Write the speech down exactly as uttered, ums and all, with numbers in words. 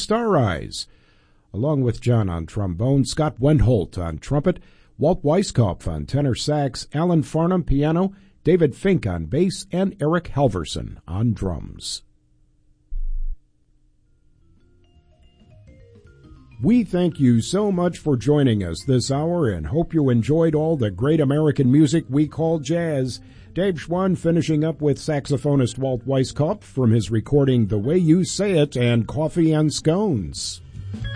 Star Eyes. Along with John on trombone, Scott Wendholt on trumpet, Walt Weiskopf on tenor sax, Alan Farnham piano, David Fink on bass, and Eric Halverson on drums. We thank you so much for joining us this hour and hope you enjoyed all the great American music we call jazz. Dave Schwann finishing up with saxophonist Walt Weiskopf from his recording The Way You Say It and Coffee and Scones.